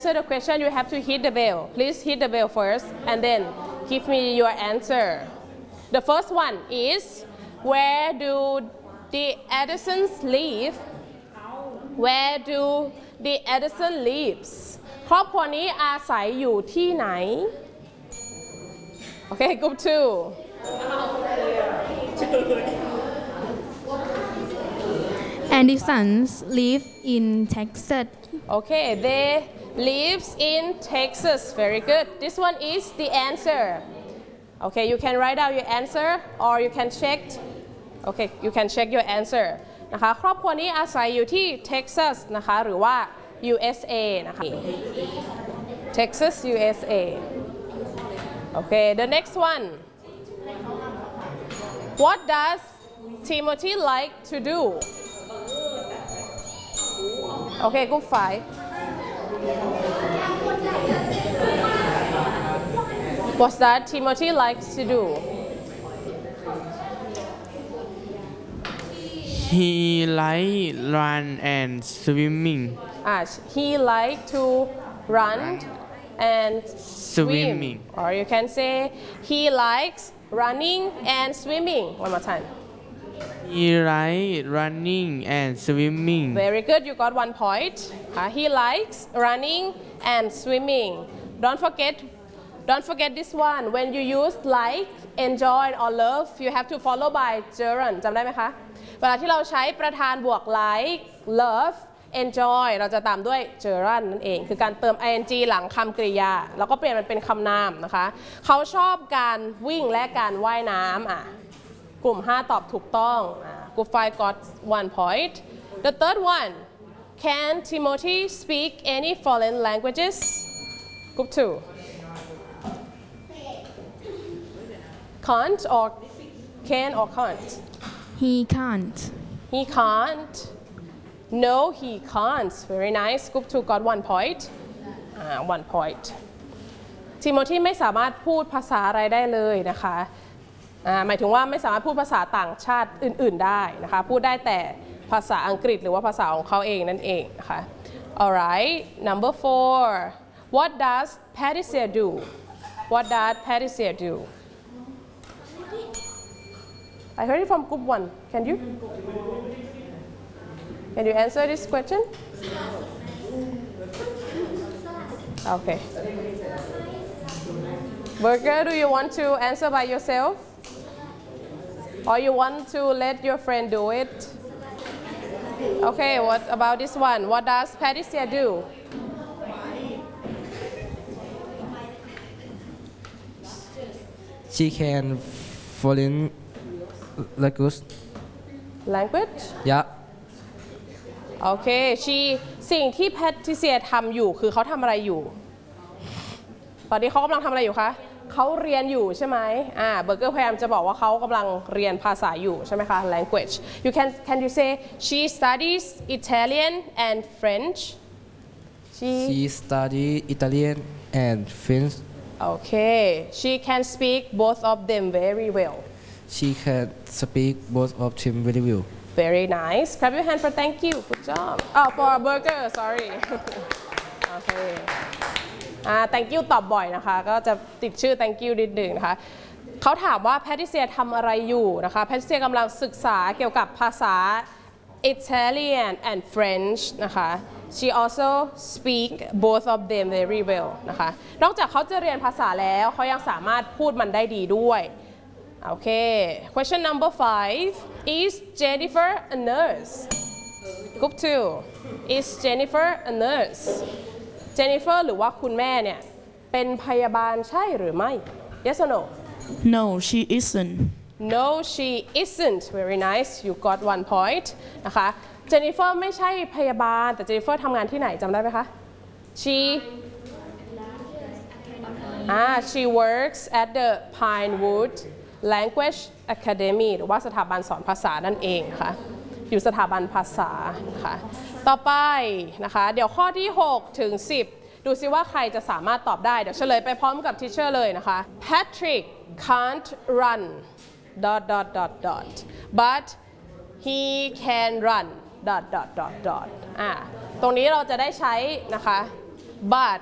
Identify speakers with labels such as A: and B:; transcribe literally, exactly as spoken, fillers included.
A: answer the question, you have to hit the bell. Please hit the bell first and then give me your answer. The first one is, where do the Edisons live? Where do the Edison lives? ครอบครัวนี้อาศัยอยู่ที่ไหน Okay, group two.
B: Edisons live in Texas.
A: Okay, they lives in Texas. Very good. This one is the answer. Okay, you can write down your answer or you can check. Okay, you can check your answer. นะคะครอบครัวนี้อาศัยอยู่ที่ Texas นะคะหรือว่า ยู เอส เอ นะคะ Texas ยู เอส เอ Okay, the next one. What does Timothy like to do? Okay, group five. What's that Timothy likes to do?
C: He like run and swimming.
A: Ah, he like to run and swim.
C: Swimming.
A: Or you can say he likes running and swimming. One more time.
C: He like running and swimming.
A: Very good. You got one point. Uh, he likes running and swimming. Don't forget. Don't forget this one. When you use like, enjoy or love, you have to follow by gerund. จำได้ไหมคะเวลาที่เราใช้ประธานบวก like, love, enjoy เราจะตามด้วย gerund นั่นเองคือการเติม ing หลังคำกริยาแล้วก็เปลี่ยนมันเป็นคำนามนะคะเขาชอบการวิ่งและการว่ายน้ำอ่ะกลุ่มห้าตอบถูกต้องอ่ะกลุ่มfive got one point. The third one, can Timothy speak any foreign languages? Group two. Can't or can or can't?
B: He can't.
A: He can't. No, he can't. Very nice. Group two got one point. Uh, one point. Timothy ไม่สามารถพูดภาษาอะไรได้เลยนะคะหมายถึงว่าไม่สามารถพูดภาษาต่างชาติอื่นๆได้นะคะพูดได้แต่ภาษาอังกฤษหรือว่าภาษาของเขาเองนั่นเองนะคะ Alright, number four. What does Patricia do? What does Patricia do? I heard it from group one. Can you? Can you answer this question? Okay. Burger, do you want to answer by yourself? Or you want to let your friend do it? Okay, what about this one? What does Patricia do?
D: She can foreign language.
A: Language?
D: Yeah.
A: Okay, she สิ่งที่ Patricia ทำอยู่คือเขาทำอะไรอยู่ตอนนี้เขากำลังทำอะไรอยู่คะเขาเรียนอยู่ใช่ไหมอ่าเบอร์เกอร์พยายามจะบอกว่าเขากำลังเรียนภาษาอยู่ใช่ไหมคะ language you can can you say she studies Italian and French she
D: She study Italian and French.
A: okay she can speak both of them very well
D: She can speak both of them very well.
A: very nice clap your hand for thank you good job oh for a burger sorry okayอ่า thank you ตอบบ่อยนะคะก็จะติดชื่อ thank you นิดหนึ่งนะคะเขาถามว่าแพทริเซียทำอะไรอยู่นะคะแพทริเซียกำลังศึกษาเกี่ยวกับภาษา Italian and French นะคะ she also speak both of them very well นะคะนอกจากเขาจะเรียนภาษาแล้วเขายังสามารถพูดมันได้ดีด้วยโอเค question number five is Jennifer a nurse group two is Jennifer a nurseเจนนิเฟอร์หรือว่าคุณแม่เนี่ยเป็นพยาบาลใช่หรือไม่ Yes or no
E: No she isn't
A: No she isn't Very nice You got one point นะคะเจนนิเฟอร์ไม่ใช่พยาบาลแต่เจนนิเฟอร์ทำงานที่ไหนจำได้ไหมคะ She ah She works at the Pinewood Language Academy หรือว่าสถาบันสอนภาษานั่นเองค่ะอยู่สถาบันภาษาค่ะต่อไปนะคะเดี๋ยวข้อที่หกถึงสิบดูซิว่าใครจะสามารถตอบได้เดี๋ยวเฉลยไปพร้อมกับทีเชอร์เลยนะคะ Patrick can't run dot dot dot dot but he can run dot dot dot dot อ่าตรงนี้เราจะได้ใช้นะคะ but